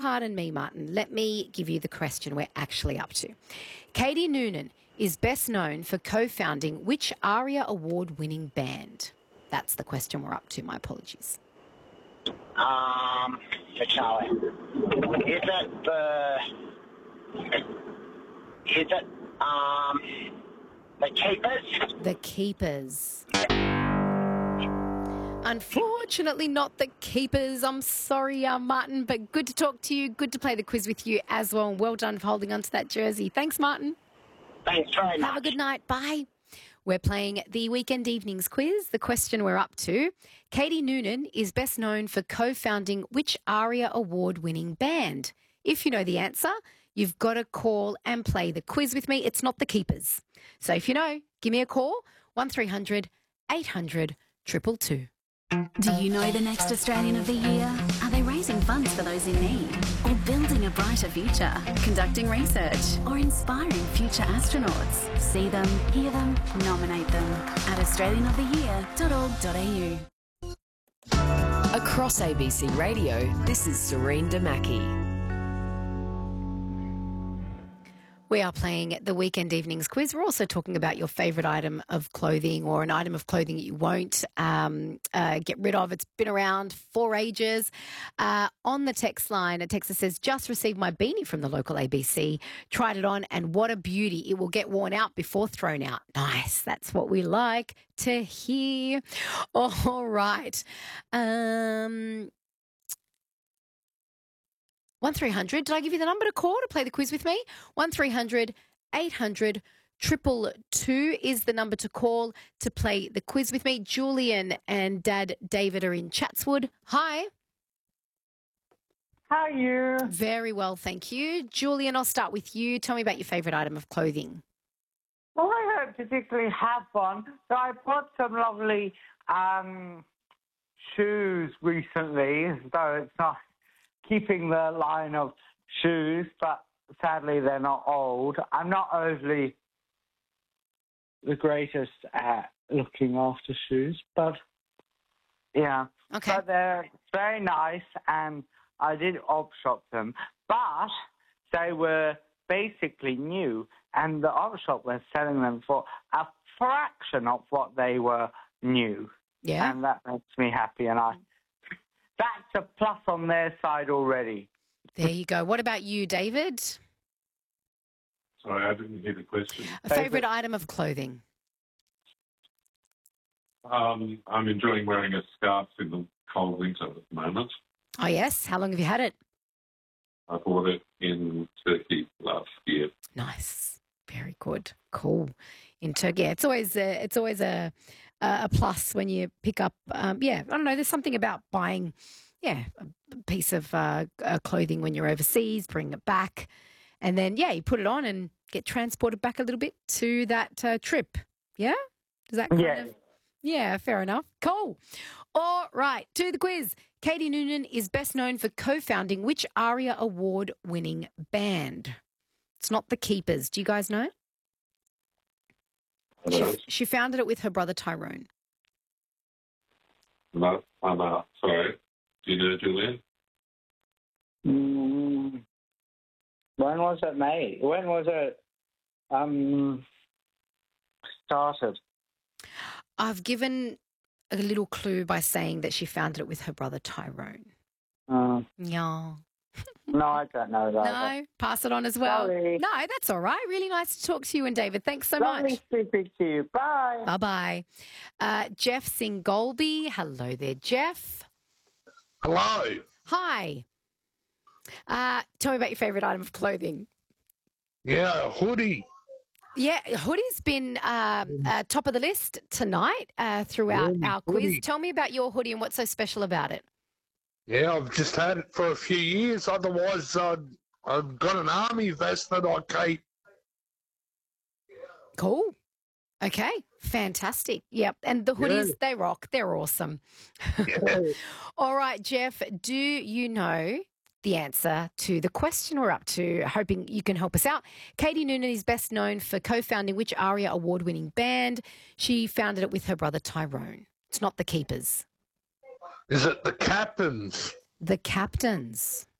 pardon me, Martin. Let me give you the question we're actually up to. Katie Noonan is best known for co-founding which ARIA award-winning band? That's the question we're up to. My apologies. For Charlie. Is it the Keepers? The Keepers. Unfortunately, not the Keepers. I'm sorry, Martin, but good to talk to you. Good to play the quiz with you as well. And well done for holding on to that jersey. Thanks, Martin. Thanks very much. Have a good night. Bye. We're playing the Weekend Evenings quiz. The question we're up to, Katie Noonan is best known for co-founding which ARIA award-winning band? If you know the answer, you've got to call and play the quiz with me. It's not the Keepers. So if you know, give me a call, 1300 800 222. Do you know the next Australian of the Year? Are they raising funds for those in need? Or building a brighter future? Conducting research? Or inspiring future astronauts? See them, hear them, nominate them at australianoftheyear.org.au. Across ABC Radio, this is Serene Damaki. We are playing the Weekend Evenings quiz. We're also talking about your favourite item of clothing or an item of clothing that you won't get rid of. It's been around for ages. On the text line, a texter says, just received my beanie from the local ABC, tried it on, and what a beauty. It will get worn out before thrown out. Nice. That's what we like to hear. All right. 1300, did I give you the number to call to play the quiz with me? 1300 800 222 is the number to call to play the quiz with me. Julian and Dad David are in Chatswood. Hi. How are you? Very well, thank you. Julian, I'll start with you. Tell me about your favourite item of clothing. Well, I don't particularly have one, so I bought some lovely shoes recently, though it's not keeping the line of shoes, but sadly they're not old. I'm not overly the greatest at looking after shoes, but yeah. Okay. But they're very nice, and I did op shop them, but they were basically new, and the op shop was selling them for a fraction of what they were new. Yeah. And that makes me happy, and that's a plus on their side already. There you go. What about you, David? Sorry, I didn't hear the question. A favourite item of clothing? I'm enjoying wearing a scarf in the cold winter at the moment. Oh, yes. How long have you had it? I bought it in Turkey last year. Nice. Very good. Cool. In Turkey. Yeah, it's always a plus when you pick up, I don't know, there's something about buying, a piece of clothing when you're overseas, bring it back, and then, you put it on and get transported back a little bit to that trip. Yeah? Does that kind of... Yeah, fair enough. Cool. All right, to the quiz. Katie Noonan is best known for co-founding which ARIA award-winning band? It's not the Keepers. Do you guys know? She founded it with her brother Tyrone. No, I'm out. Sorry. Do you know Julian? When was it made? When was it started? I've given a little clue by saying that she founded it with her brother Tyrone. Yeah. No, I don't know that. No, pass it on as well. Sorry. No, that's all right. Really nice to talk to you and David. Thanks so Lovely much. speaking to you. Bye. Bye-bye. Jeff Singolby. Hello there, Jeff. Hello. Hi. Tell me about your favourite item of clothing. Yeah, a hoodie. Yeah, hoodie's been top of the list tonight throughout our quiz. Hoodie. Tell me about your hoodie and what's so special about it. Yeah, I've just had it for a few years. Otherwise, I've got an army vest that I keep. Cool. Okay, fantastic. Yep, and the hoodies, they rock. They're awesome. Yeah. All right, Jeff, do you know the answer to the question we're up to? Hoping you can help us out. Katie Noonan is best known for co-founding which ARIA award-winning band? She founded it with her brother Tyrone. It's not the Keepers. Is it the Captains? The Captains.